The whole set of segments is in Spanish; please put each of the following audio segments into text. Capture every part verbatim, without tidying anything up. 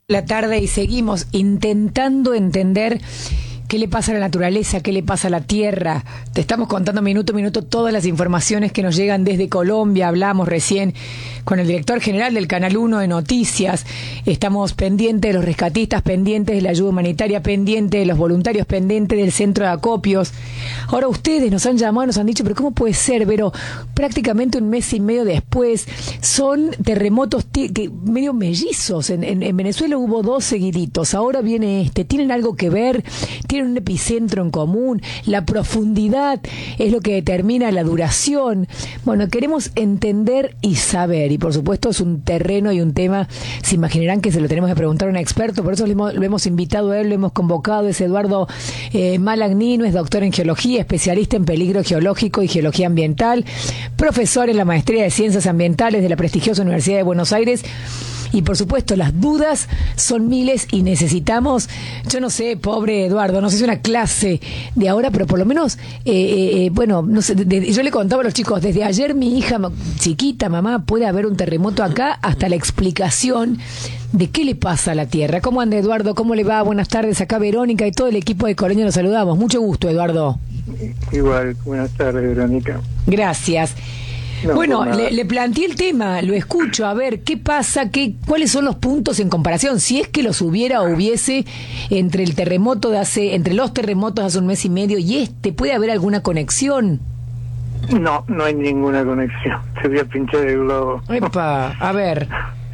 La tarde y seguimos intentando entender qué le pasa a la naturaleza, qué le pasa a la tierra. Te estamos contando minuto a minuto todas las informaciones que nos llegan desde Colombia. Hablamos recién con el director general del Canal uno de Noticias. Estamos pendientes de los rescatistas, pendientes de la ayuda humanitaria, pendientes de los voluntarios, pendientes del centro de acopios. Ahora ustedes nos han llamado, nos han dicho, pero ¿cómo puede ser, Vero? Prácticamente un mes y medio después, son terremotos t- que medio mellizos. En, en, en Venezuela hubo dos seguiditos, ahora viene este. ¿Tienen algo que ver? ¿Tienen un epicentro en común? La profundidad es lo que determina la duración. Bueno, queremos entender y saber, y por supuesto es un terreno y un tema, se imaginarán que se lo tenemos que preguntar a un experto, por eso lo hemos, lo hemos invitado a él, lo hemos convocado. Es Eduardo eh, Malagnino, es doctor en geología, especialista en peligro geológico y geología ambiental, profesor en la maestría de ciencias ambientales de la prestigiosa Universidad de Buenos Aires. Y por supuesto las dudas son miles y necesitamos, yo no sé, pobre Eduardo, no sé si es una clase de ahora, pero por lo menos, eh, eh, bueno, no sé, de, de, yo le contaba a los chicos, desde ayer mi hija chiquita, mamá, puede haber un terremoto acá, hasta la explicación de qué le pasa a la Tierra. ¿Cómo anda Eduardo? ¿Cómo le va? Buenas tardes, acá Verónica y todo el equipo de Colonia, los saludamos. Mucho gusto, Eduardo. Igual, buenas tardes, Verónica. Gracias. No, bueno, le, le planteé el tema, lo escucho, a ver, ¿qué pasa? ¿Qué, ¿Cuáles son los puntos en comparación? Si es que los hubiera o hubiese entre el terremoto de hace, entre los terremotos de hace un mes y medio y este, ¿puede haber alguna conexión? No, no hay ninguna conexión. Te voy a pinchar el globo. Epa, a ver.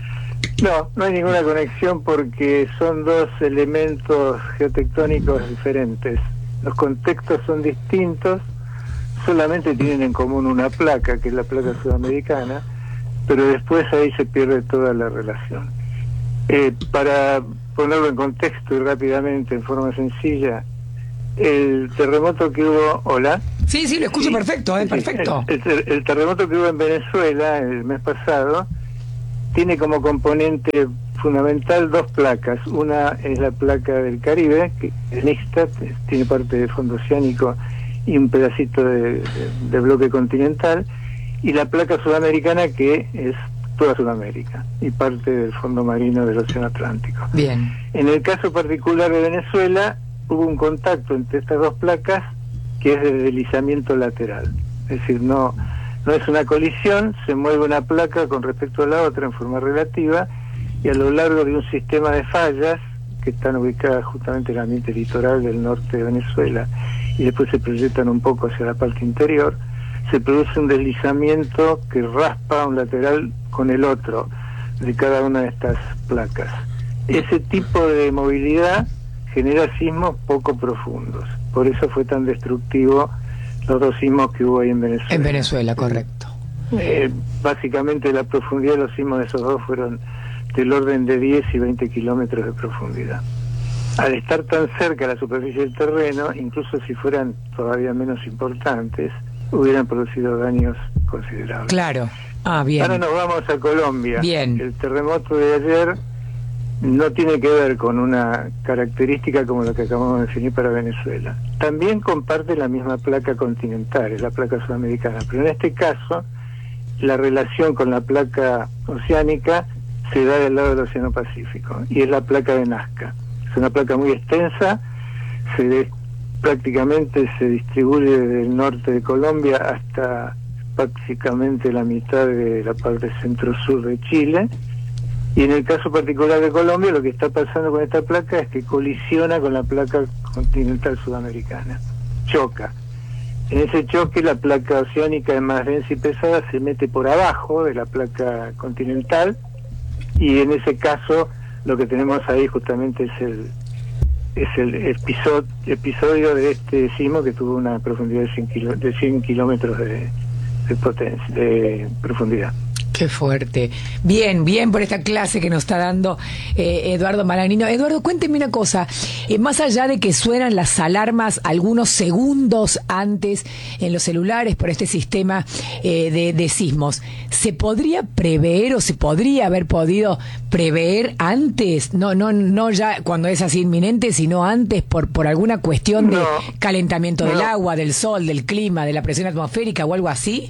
No, no hay ninguna conexión porque son dos elementos geotectónicos diferentes. Los contextos son distintos. Solamente tienen en común una placa, que es la placa sudamericana, pero después ahí se pierde toda la relación. Eh, para ponerlo en contexto y rápidamente, en forma sencilla, el terremoto que hubo... ¿Hola? Sí, sí, lo escucho sí, perfecto, eh, perfecto. El, el, el terremoto que hubo en Venezuela el mes pasado tiene como componente fundamental dos placas. Una es la placa del Caribe, que es mixta, tiene parte de fondo oceánico y un pedacito de, de, de bloque continental, y la placa sudamericana, que es toda Sudamérica y parte del fondo marino del Océano Atlántico. Bien. En el caso particular de Venezuela hubo un contacto entre estas dos placas que es de deslizamiento lateral, es decir, no no es una colisión, se mueve una placa con respecto a la otra en forma relativa, y a lo largo de un sistema de fallas que están ubicadas justamente en el ambiente litoral del norte de Venezuela y después se proyectan un poco hacia la parte interior, se produce un deslizamiento que raspa un lateral con el otro de cada una de estas placas. Ese tipo de movilidad genera sismos poco profundos, por eso fue tan destructivo los dos sismos que hubo ahí en Venezuela. En Venezuela, correcto. Eh, básicamente la profundidad de los sismos de esos dos fueron del orden de diez y veinte kilómetros de profundidad. Al estar tan cerca a la superficie del terreno, incluso si fueran todavía menos importantes, hubieran producido daños considerables. Claro. Ah, bien. Ahora nos vamos a Colombia. Bien. El terremoto de ayer no tiene que ver con una característica como la que acabamos de definir para Venezuela. También comparte la misma placa continental, es la placa sudamericana, pero en este caso la relación con la placa oceánica se da del lado del Océano Pacífico, y es la placa de Nazca. Es una placa muy extensa, se de, prácticamente se distribuye desde el norte de Colombia hasta prácticamente la mitad de la parte centro-sur de Chile, y en el caso particular de Colombia lo que está pasando con esta placa es que colisiona con la placa continental sudamericana, choca. En ese choque la placa oceánica es más densa y pesada, se mete por abajo de la placa continental, y en ese caso lo que tenemos ahí justamente es el es el episodio, episodio de este sismo que tuvo una profundidad de cien, kilo, de cien kilómetros de, de potencia, de profundidad. Qué fuerte. Bien, bien por esta clase que nos está dando eh, Eduardo Malagnino. Eduardo, cuénteme una cosa. Eh, más allá de que suenan las alarmas algunos segundos antes en los celulares por este sistema eh, de, de sismos, ¿se podría prever o se podría haber podido prever antes? No, no, no ya cuando es así inminente, sino antes por, por alguna cuestión de no, calentamiento no. del agua, del sol, del clima, de la presión atmosférica o algo así.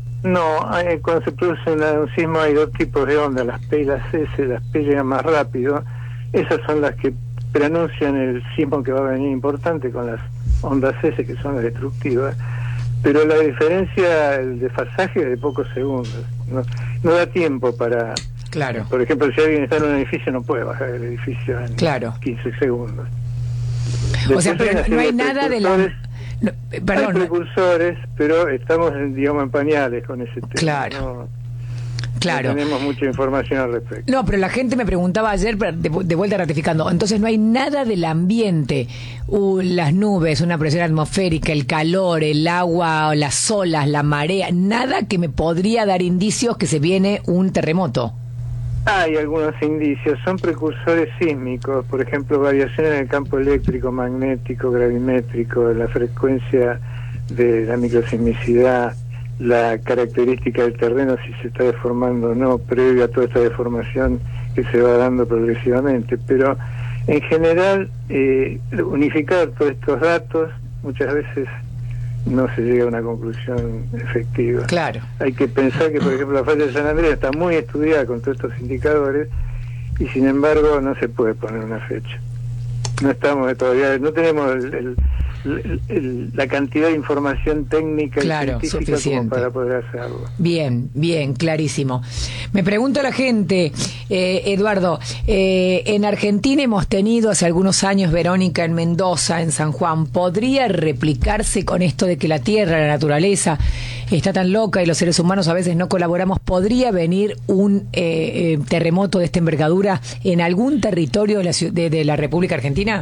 No, eh, cuando se produce un sismo hay dos tipos de ondas, las P y las S. Las P llegan más rápido, esas son las que preanuncian el sismo que va a venir importante con las ondas S, que son las destructivas, pero la diferencia, el desfasaje es de pocos segundos, no, no da tiempo para... Claro. Por ejemplo, si alguien está en un edificio no puede bajar el edificio en claro. quince segundos. Después o sea, pero no hay nada de la... No, perdón. Hay precursores, pero estamos, en, digamos, en pañales con ese tema. Claro. No, claro. No tenemos mucha información al respecto. No, pero la gente me preguntaba ayer, de, de vuelta ratificando, entonces no hay nada del ambiente, uh, las nubes, una presión atmosférica, el calor, el agua, las olas, la marea, nada que me podría dar indicios que se viene un terremoto. Hay algunos indicios, son precursores sísmicos, por ejemplo, variaciones en el campo eléctrico, magnético, gravimétrico, la frecuencia de la microsismicidad, la característica del terreno, si se está deformando o no, previo a toda esta deformación que se va dando progresivamente. Pero en general, eh, unificar todos estos datos muchas veces no se llega a una conclusión efectiva. Claro. Hay que pensar que, por ejemplo, la falla de San Andrés está muy estudiada con todos estos indicadores y, sin embargo, no se puede poner una fecha. No estamos todavía, no tenemos el, el, el, el, la cantidad de información técnica claro, y científica suficiente. como para poder hacerlo. Bien, bien, clarísimo. Me pregunta la gente, eh, Eduardo, eh, en Argentina hemos tenido hace algunos años, Verónica, en Mendoza, en San Juan, ¿podría replicarse con esto de que la tierra, la naturaleza, está tan loca y los seres humanos a veces no colaboramos? ¿Podría venir un eh, eh, terremoto de esta envergadura en algún territorio de la, de, de la República Argentina?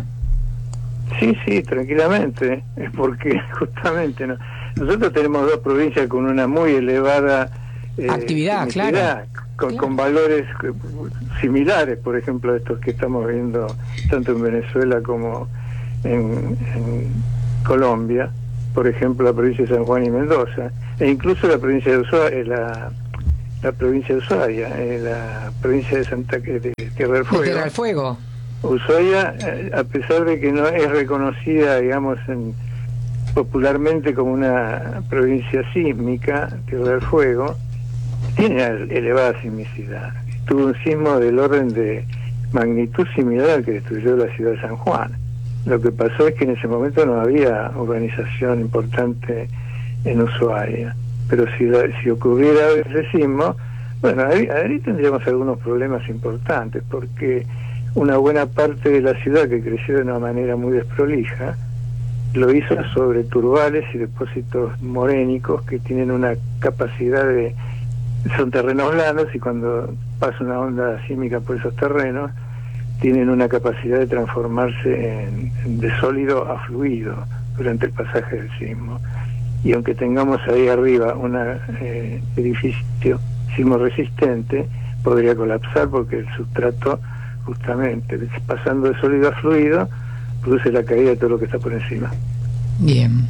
Sí, sí, tranquilamente, es porque justamente no. Nosotros tenemos dos provincias con una muy elevada eh, actividad, claro. Con, claro, con valores similares, por ejemplo, estos que estamos viendo tanto en Venezuela como en, en Colombia, por ejemplo, la provincia de San Juan y Mendoza, e incluso la provincia de Ushuaia, la, la provincia de Ushuaia, eh, la provincia de Santa de, de Tierra del Fuego. De Tierra del Fuego. Ushuaia, a pesar de que no es reconocida, digamos, en, popularmente como una provincia sísmica, Tierra del Fuego, tiene elevada sismicidad. Tuvo un sismo del orden de magnitud similar al que destruyó la ciudad de San Juan. Lo que pasó es que en ese momento no había urbanización importante en Ushuaia. Pero si, la, si ocurriera ese sismo, bueno, ahí, ahí tendríamos algunos problemas importantes, porque una buena parte de la ciudad, que creció de una manera muy desprolija, lo hizo sobre turbales y depósitos morénicos que tienen una capacidad de... son terrenos blancos, y cuando pasa una onda sísmica por esos terrenos, tienen una capacidad de transformarse en, en de sólido a fluido durante el pasaje del sismo. Y aunque tengamos ahí arriba un eh, edificio sismo resistente, podría colapsar porque el sustrato, justamente pasando de sólido a fluido, produce la caída de todo lo que está por encima. Bien.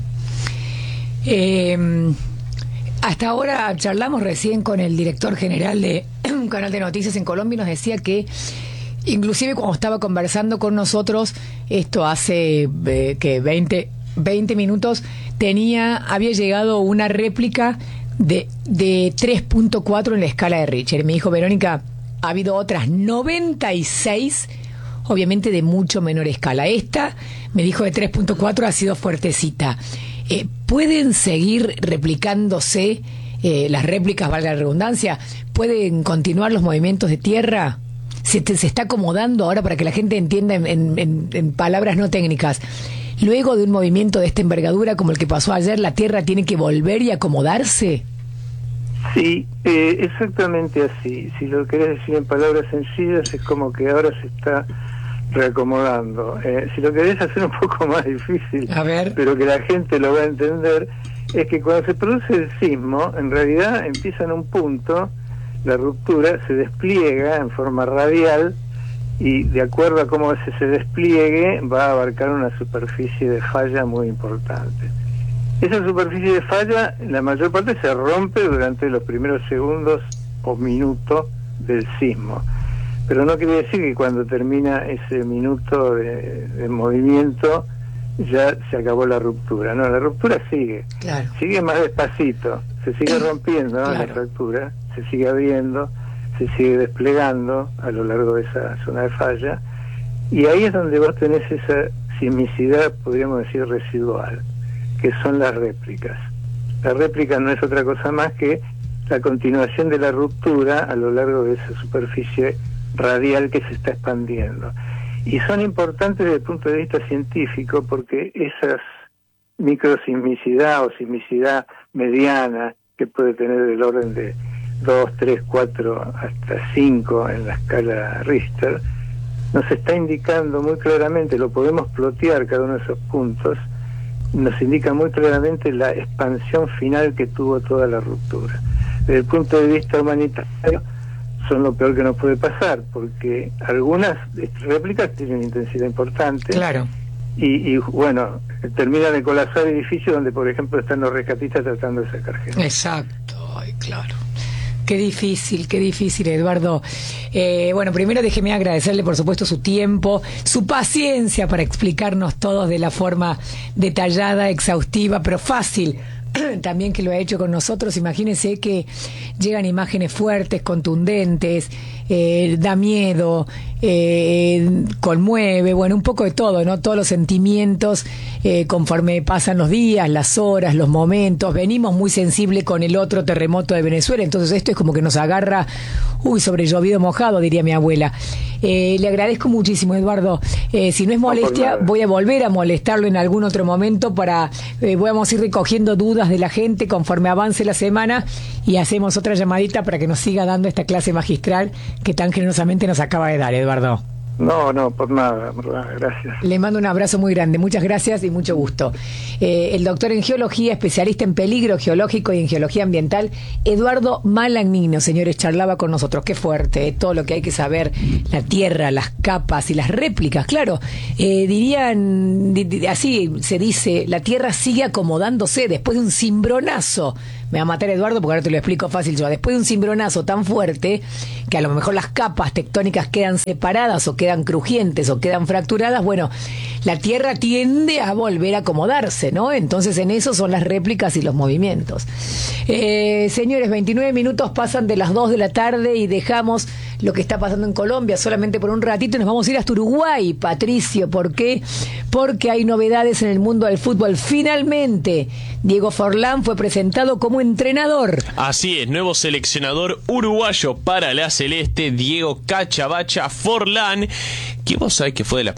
Eh, hasta ahora charlamos recién con el director general de un canal de noticias en Colombia y nos decía que inclusive cuando estaba conversando con nosotros, esto hace eh, que veinte, veinte minutos, tenía, había llegado una réplica de, de tres punto cuatro en la escala de Richter. Me dijo, Verónica, ha habido otras noventa y seis, obviamente de mucho menor escala. Esta, me dijo, de tres punto cuatro ha sido fuertecita. Eh, ¿Pueden seguir replicándose eh, las réplicas, valga la redundancia? ¿Pueden continuar los movimientos de tierra? Se, te, se está acomodando ahora, para que la gente entienda en, en, en palabras no técnicas. Luego de un movimiento de esta envergadura como el que pasó ayer, ¿la tierra tiene que volver y acomodarse? Sí, eh, exactamente así. Si lo querés decir en palabras sencillas, es como que ahora se está reacomodando. Eh, si lo querés hacer un poco más difícil, a ver, pero que la gente lo va a entender, es que cuando se produce el sismo, en realidad empieza en un punto, la ruptura se despliega en forma radial, y de acuerdo a cómo ese se despliegue va a abarcar una superficie de falla muy importante. Esa superficie de falla, la mayor parte se rompe durante los primeros segundos o minutos del sismo, pero no quiere decir que cuando termina ese minuto de, de movimiento ya se acabó la ruptura. No, la ruptura sigue, claro. sigue más despacito, se sigue rompiendo, ¿no? Claro. La fractura se sigue abriendo, se sigue desplegando a lo largo de esa zona de falla, Y ahí es donde vos tenés esa sismicidad, podríamos decir, residual, que son las réplicas. La réplica no es otra cosa más que la continuación de la ruptura a lo largo de esa superficie radial que se está expandiendo. Y son importantes desde el punto de vista científico porque esas microsismicidad o sismicidad mediana, que puede tener del orden de dos, tres, cuatro hasta cinco en la escala Richter, nos está indicando muy claramente, lo podemos plotear cada uno de esos puntos, nos indica muy claramente la expansión final que tuvo toda la ruptura. Desde el punto de vista humanitario, son lo peor que nos puede pasar, porque algunas réplicas tienen intensidad importante. Claro. Y, y bueno, terminan de colapsar edificios donde, por ejemplo, están los rescatistas tratando de sacar gente. Exacto, ay, claro. Qué difícil, qué difícil, Eduardo. Eh, bueno, primero déjeme agradecerle, por supuesto, su tiempo, su paciencia para explicarnos todo de la forma detallada, exhaustiva, pero fácil. También que lo ha hecho con nosotros. Imagínense que llegan imágenes fuertes, contundentes, eh, da miedo, eh, conmueve, bueno, un poco de todo, ¿no? Todos los sentimientos eh, conforme pasan los días, las horas, los momentos. Venimos muy sensibles con el otro terremoto de Venezuela, entonces esto es como que nos agarra, uy, sobre llovido mojado, diría mi abuela. Eh, le agradezco muchísimo, Eduardo. Eh, si no es molestia, no, voy a volver a molestarlo en algún otro momento para, eh, vamos a ir recogiendo dudas de la gente conforme avance la semana y hacemos otra llamadita para que nos siga dando esta clase magistral que tan generosamente nos acaba de dar, Eduardo. No, no, por nada, gracias. Le mando un abrazo muy grande, muchas gracias y mucho gusto. Eh, el doctor en geología, especialista en peligro geológico y en geología ambiental, Eduardo Malagnino, señores, charlaba con nosotros. Qué fuerte, eh, todo lo que hay que saber, la tierra, las capas y las réplicas, claro. Eh, dirían, di, di, así se dice, la tierra sigue acomodándose después de un cimbronazo. Me va a matar Eduardo porque ahora te lo explico fácil yo. Después de un cimbronazo tan fuerte que a lo mejor las capas tectónicas quedan separadas o quedan crujientes o quedan fracturadas, bueno, la Tierra tiende a volver a acomodarse, ¿no? Entonces en eso son las réplicas y los movimientos. Eh, señores, veintinueve minutos pasan de las dos de la tarde y dejamos lo que está pasando en Colombia solamente por un ratito y nos vamos a ir hasta Uruguay, Patricio. ¿Por qué? Porque hay novedades en el mundo del fútbol. Finalmente, Diego Forlán fue presentado como entrenador. Así es, nuevo seleccionador uruguayo para la Celeste, Diego Cachabacha Forlán, que vos sabés que fue de las